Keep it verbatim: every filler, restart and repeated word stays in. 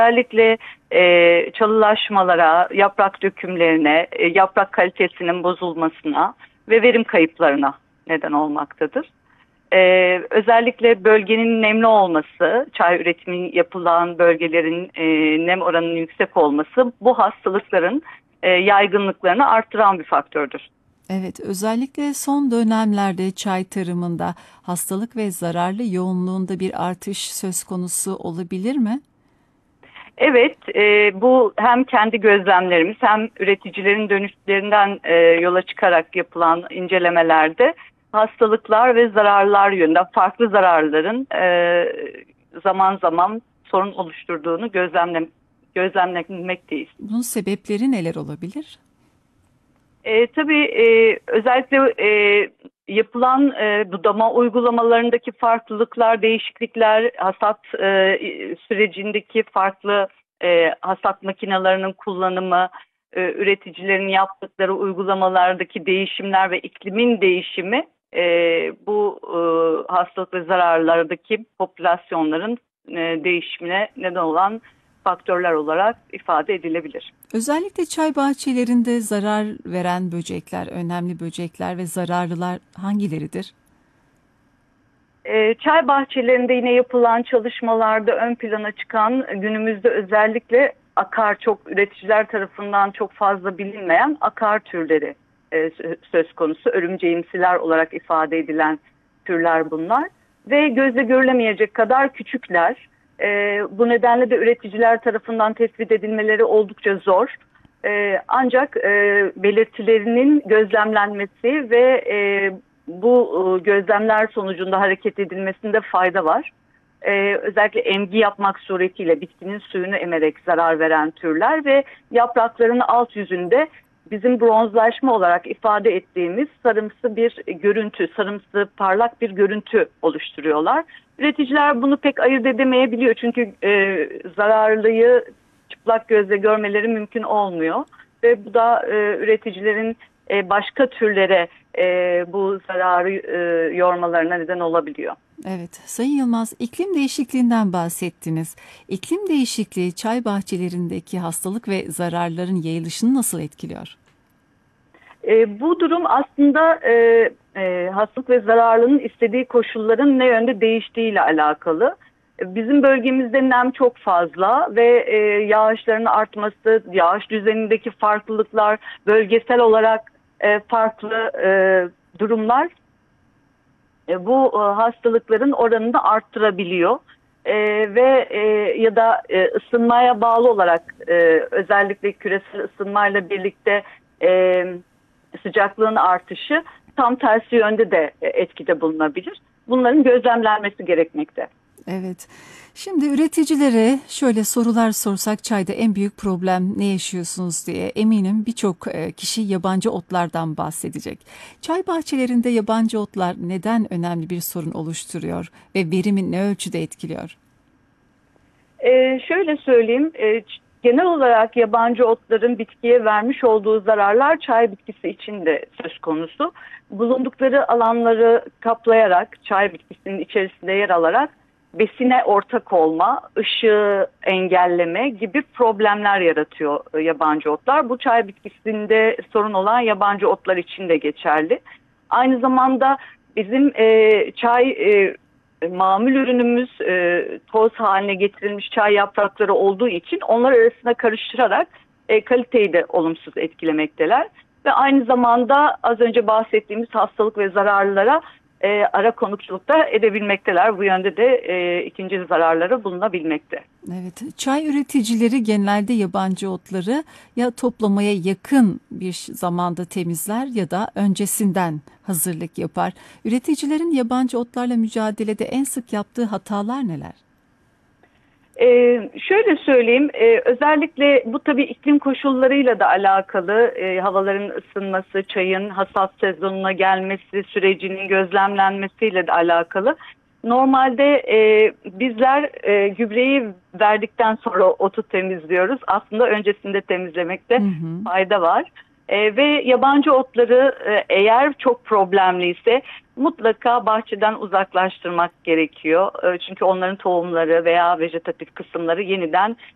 Özellikle e, çalılaşmalara, yaprak dökümlerine, e, yaprak kalitesinin bozulmasına ve verim kayıplarına neden olmaktadır. Ee, özellikle bölgenin nemli olması, çay üretimi yapılan bölgelerin e, nem oranının yüksek olması bu hastalıkların e, yaygınlıklarını arttıran bir faktördür. Evet, özellikle son dönemlerde çay tarımında hastalık ve zararlı yoğunluğunda bir artış söz konusu olabilir mi? Evet, e, bu hem kendi gözlemlerimiz hem üreticilerin dönüşlerinden e, yola çıkarak yapılan incelemelerde hastalıklar ve zararlar yönünden farklı zararların e, zaman zaman sorun oluşturduğunu gözlemle, gözlemlemekteyiz. Bunun sebepleri neler olabilir? E, tabii e, özellikle e, yapılan e, budama uygulamalarındaki farklılıklar, değişiklikler, hasat e, sürecindeki farklı e, hasat makinelerinin kullanımı, e, üreticilerin yaptıkları uygulamalardaki değişimler ve iklimin değişimi e, bu e, hastalık ve zararlardaki popülasyonların e, değişimine neden olan faktörler olarak ifade edilebilir. Özellikle çay bahçelerinde zarar veren böcekler, önemli böcekler ve zararlılar hangileridir? E, çay bahçelerinde yine yapılan çalışmalarda ön plana çıkan günümüzde özellikle akar çok üreticiler tarafından çok fazla bilinmeyen akar türleri e, söz konusu. Örümceğimsiler olarak ifade edilen türler bunlar ve gözle görülemeyecek kadar küçükler. E, bu nedenle de üreticiler tarafından tespit edilmeleri oldukça zor. E, ancak e, belirtilerinin gözlemlenmesi ve e, bu e, gözlemler sonucunda hareket edilmesinde fayda var. E, özellikle emgi yapmak suretiyle bitkinin suyunu emerek zarar veren türler ve yapraklarının alt yüzünde bizim bronzlaşma olarak ifade ettiğimiz sarımsı bir görüntü, sarımsı parlak bir görüntü oluşturuyorlar. Üreticiler bunu pek ayırt edemeyebiliyor çünkü e, zararlıyı çıplak gözle görmeleri mümkün olmuyor ve bu da e, üreticilerin e, başka türlere e, bu zararı e, yormalarına neden olabiliyor. Evet, Sayın Yılmaz, iklim değişikliğinden bahsettiniz. İklim değişikliği çay bahçelerindeki hastalık ve zararların yayılışını nasıl etkiliyor? E, bu durum aslında e, e, hastalık ve zararlının istediği koşulların ne yönde değiştiğiyle alakalı. E, Bizim bölgemizde nem çok fazla ve e, yağışların artması, yağış düzenindeki farklılıklar, bölgesel olarak e, farklı e, durumlar e, bu e, hastalıkların oranını arttırabiliyor. E, ve e, ya da e, ısınmaya bağlı olarak e, özellikle küresel ısınmayla birlikte e, sıcaklığın artışı tam tersi yönde de e, etkide bulunabilir. Bunların gözlemlenmesi gerekmekte. Evet. Şimdi üreticilere şöyle sorular sorsak çayda en büyük problem ne yaşıyorsunuz diye eminim birçok e, kişi yabancı otlardan bahsedecek. Çay bahçelerinde yabancı otlar neden önemli bir sorun oluşturuyor ve verimi ne ölçüde etkiliyor? E, şöyle söyleyeyim, e, genel olarak yabancı otların bitkiye vermiş olduğu zararlar çay bitkisi için de söz konusu. Bulundukları alanları kaplayarak, çay bitkisinin içerisinde yer alarak besine ortak olma, ışığı engelleme gibi problemler yaratıyor yabancı otlar. Bu çay bitkisinde sorun olan yabancı otlar için de geçerli. Aynı zamanda bizim e, çay e, mamul ürünümüz e, toz haline getirilmiş çay yaprakları olduğu için onlar arasına karıştırarak e, kaliteyi de olumsuz etkilemekteler. Ve aynı zamanda az önce bahsettiğimiz hastalık ve zararlara e, ara konukçulukta edebilmekteler. Bu yönde de e, ikinci zararları bulunabilmekte. Evet, çay üreticileri genelde yabancı otları ya toplamaya yakın bir zamanda temizler ya da öncesinden hazırlık yapar. Üreticilerin yabancı otlarla mücadelede en sık yaptığı hatalar neler? Ee, şöyle söyleyeyim, e, özellikle bu tabii iklim koşullarıyla da alakalı, e, havaların ısınması, çayın hasat sezonuna gelmesi, sürecinin gözlemlenmesiyle de alakalı. Normalde e, bizler e, gübreyi verdikten sonra otu temizliyoruz. Aslında öncesinde temizlemekte Hı hı. fayda var. E, ve yabancı otları e, eğer çok problemliyse mutlaka bahçeden uzaklaştırmak gerekiyor. E, çünkü onların tohumları veya vejetatif kısımları yeniden